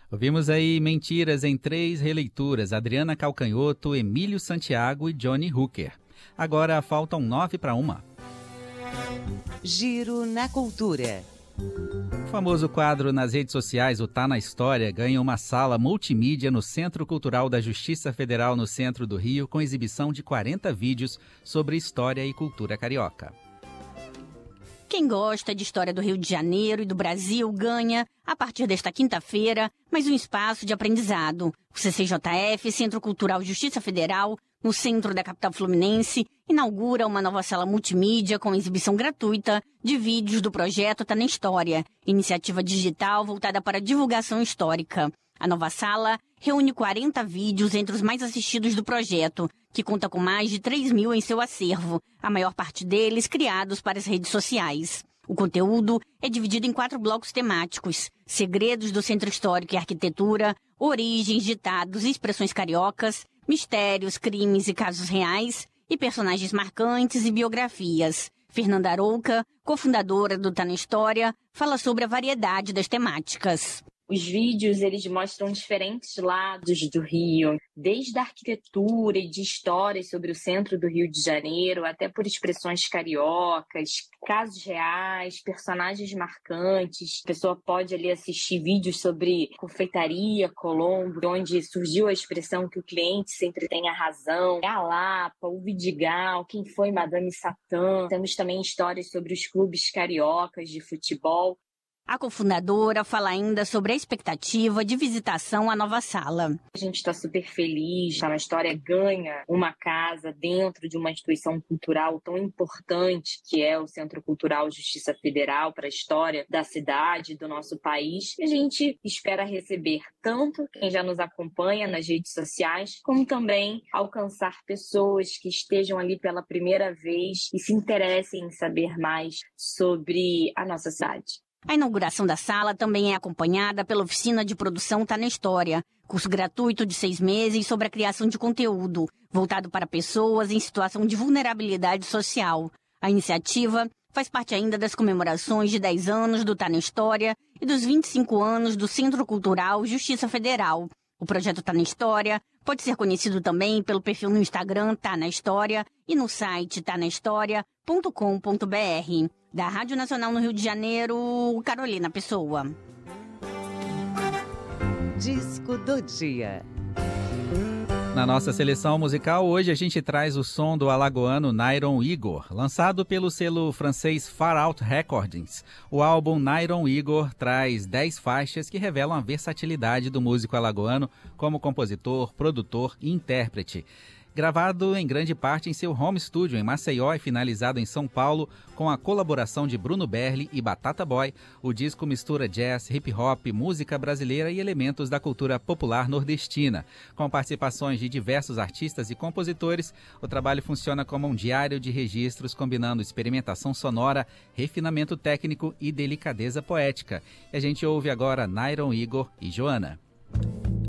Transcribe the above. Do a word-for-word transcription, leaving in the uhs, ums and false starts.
Ouvimos aí Mentiras em três releituras, Adriana Calcanhoto, Emílio Santiago e Johnny Hooker. Agora faltam nove para uma. Giro na Cultura. O famoso quadro nas redes sociais, o Tá na História, ganha uma sala multimídia no Centro Cultural da Justiça Federal no centro do Rio, com exibição de quarenta vídeos sobre história e cultura carioca. Quem gosta de história do Rio de Janeiro e do Brasil ganha, a partir desta quinta-feira, mais um espaço de aprendizado. O C C J F, Centro Cultural Justiça Federal, no centro da capital fluminense, inaugura uma nova sala multimídia com exibição gratuita de vídeos do projeto Tá na História, iniciativa digital voltada para a divulgação histórica. A nova sala reúne quarenta vídeos entre os mais assistidos do projeto, que conta com mais de três mil em seu acervo, a maior parte deles criados para as redes sociais. O conteúdo é dividido em quatro blocos temáticos: segredos do Centro Histórico e Arquitetura, origens, ditados e expressões cariocas, mistérios, crimes e casos reais, e personagens marcantes e biografias. Fernanda Arouca, cofundadora do Tá na História, fala sobre a variedade das temáticas. Os vídeos, eles mostram diferentes lados do Rio, desde a arquitetura e de histórias sobre o centro do Rio de Janeiro, até por expressões cariocas, casos reais, personagens marcantes. A pessoa pode ali assistir vídeos sobre confeitaria Colombo, onde surgiu a expressão que o cliente sempre tem a razão, a Lapa, o Vidigal, quem foi Madame Satã. Temos também histórias sobre os clubes cariocas de futebol. A cofundadora fala ainda sobre a expectativa de visitação à nova sala. A gente está super feliz, Tá na História ganha uma casa dentro de uma instituição cultural tão importante que é o Centro Cultural Justiça Federal para a história da cidade, do nosso país. E a gente espera receber tanto quem já nos acompanha nas redes sociais, como também alcançar pessoas que estejam ali pela primeira vez e se interessem em saber mais sobre a nossa cidade. A inauguração da sala também é acompanhada pela oficina de produção Tá na História, curso gratuito de seis meses sobre a criação de conteúdo, voltado para pessoas em situação de vulnerabilidade social. A iniciativa faz parte ainda das comemorações de dez anos do Tá na História e dos vinte e cinco anos do Centro Cultural Justiça Federal. O projeto Tá na História pode ser conhecido também pelo perfil no Instagram Tá na História e no site tá na história ponto com ponto b r. Da Rádio Nacional no Rio de Janeiro, Carolina Pessoa. Disco do dia. Na nossa seleção musical, hoje a gente traz o som do alagoano Nairon Igor, lançado pelo selo francês Far Out Recordings. O álbum Nairon Igor traz dez faixas que revelam a versatilidade do músico alagoano como compositor, produtor e intérprete. Gravado em grande parte em seu home studio em Maceió e finalizado em São Paulo, com a colaboração de Bruno Berli e Batata Boy, o disco mistura jazz, hip-hop, música brasileira e elementos da cultura popular nordestina. Com participações de diversos artistas e compositores, o trabalho funciona como um diário de registros combinando experimentação sonora, refinamento técnico e delicadeza poética. E a gente ouve agora Nairon Igor e Joana.